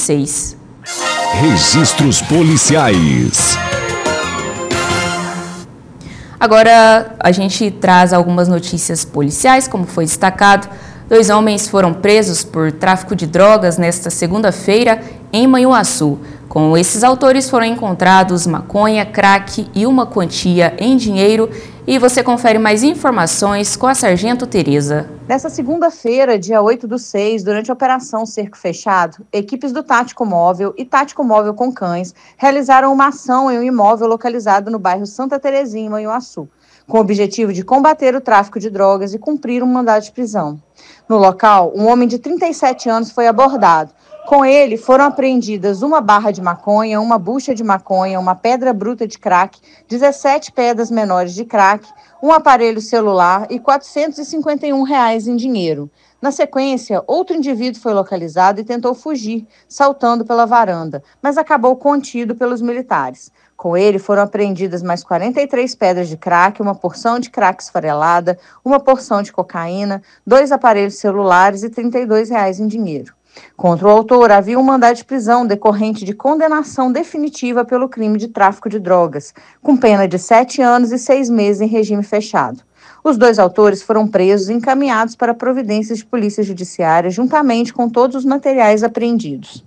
2026. Registros policiais. Agora a gente traz algumas notícias policiais, como foi destacado. 2 homens foram presos por tráfico de drogas nesta segunda-feira em Manhuaçu. Com esses autores foram encontrados maconha, crack e uma quantia em dinheiro. E você confere mais informações com a Sargento Tereza. Nessa segunda-feira, dia 8/6, durante a Operação Cerco Fechado, equipes do Tático Móvel e Tático Móvel com Cães realizaram uma ação em um imóvel localizado no bairro Santa Terezinha, em Manhuaçu, com o objetivo de combater o tráfico de drogas e cumprir um mandado de prisão. No local, um homem de 37 anos foi abordado. Com ele, foram apreendidas uma barra de maconha, uma bucha de maconha, uma pedra bruta de crack, 17 pedras menores de crack, um aparelho celular e R$ 451 em dinheiro. Na sequência, outro indivíduo foi localizado e tentou fugir, saltando pela varanda, mas acabou contido pelos militares. Com ele, foram apreendidas mais 43 pedras de crack, uma porção de crack esfarelada, uma porção de cocaína, 2 aparelhos celulares e R$ 32 em dinheiro. Contra o autor, havia um mandado de prisão decorrente de condenação definitiva pelo crime de tráfico de drogas, com pena de 7 anos e 6 meses em regime fechado. Os 2 autores foram presos e encaminhados para providências de polícia judiciária, juntamente com todos os materiais apreendidos.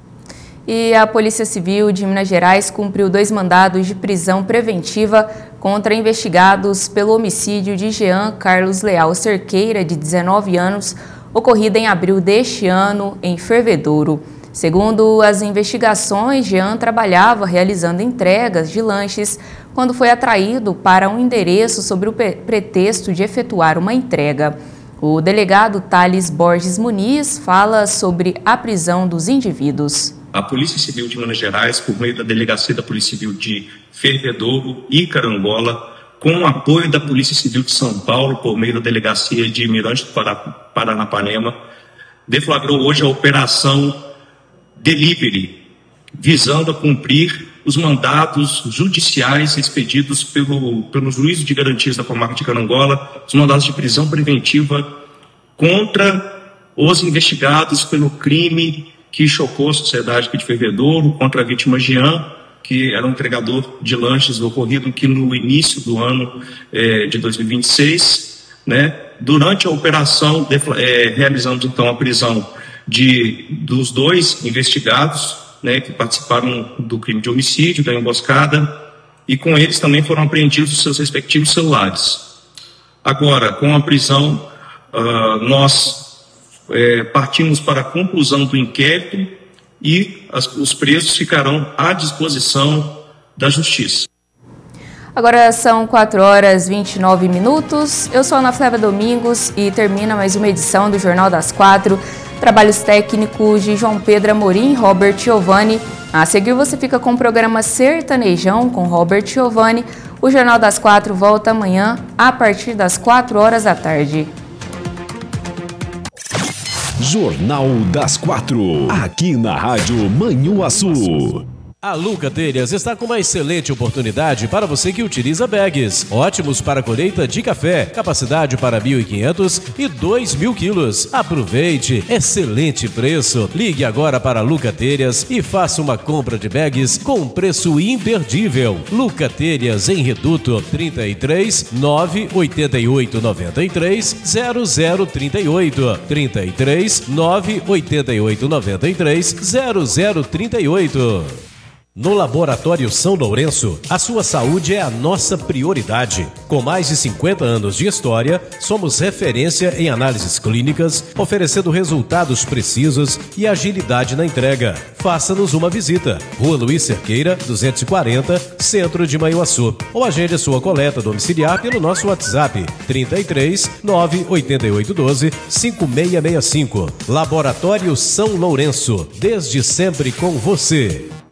E a Polícia Civil de Minas Gerais cumpriu 2 mandados de prisão preventiva contra investigados pelo homicídio de Jean Carlos Leal Cerqueira, de 19 anos, ocorrida em abril deste ano em Fervedouro. Segundo as investigações, Jean trabalhava realizando entregas de lanches quando foi atraído para um endereço sob o pretexto de efetuar uma entrega. O delegado Thales Borges Muniz fala sobre a prisão dos indivíduos. A Polícia Civil de Minas Gerais, por meio da Delegacia da Polícia Civil de Fervedouro e Carangola, com o apoio da Polícia Civil de São Paulo, por meio da Delegacia de Mirante do Paranapanema, deflagrou hoje a Operação Delivery, visando a cumprir os mandados judiciais expedidos pelo juízo de garantias da comarca de Carangola, os mandados de prisão preventiva contra os investigados pelo crime que chocou a sociedade aqui de Fervedouro, contra a vítima Jean, que era um entregador de lanches ocorrido aqui no início do ano de 2026, né? Durante a operação, realizamos então a prisão dos 2 investigados, né, que participaram do crime de homicídio, da emboscada, e com eles também foram apreendidos os seus respectivos celulares. Agora, com a prisão, nós partimos para a conclusão do inquérito e os presos ficarão à disposição da Justiça. Agora são 4h29. Eu sou Ana Flávia Domingos e termina mais uma edição do Jornal das 4. Trabalhos técnicos de João Pedro Amorim e Robert Giovanni. A seguir você fica com o programa Sertanejão com Robert Giovanni. O Jornal das 4 volta amanhã a partir das 4h. Jornal das 4, aqui na Rádio Manhuaçu. A Luca Telhas está com uma excelente oportunidade para você que utiliza bags. Ótimos para colheita de café, capacidade para 1.500 e 2.000 quilos. Aproveite, excelente preço. Ligue agora para a Luca Telhas e faça uma compra de bags com preço imperdível. Luca Telhas em Reduto 33 988 93 0038 33 988 93 0038. No Laboratório São Lourenço, a sua saúde é a nossa prioridade. Com mais de 50 anos de história, somos referência em análises clínicas, oferecendo resultados precisos e agilidade na entrega. Faça-nos uma visita. Rua Luiz Cerqueira, 240, Centro de Manhuaçu. Ou agende a sua coleta domiciliar pelo nosso WhatsApp 33 98812 5665. Laboratório São Lourenço, desde sempre com você.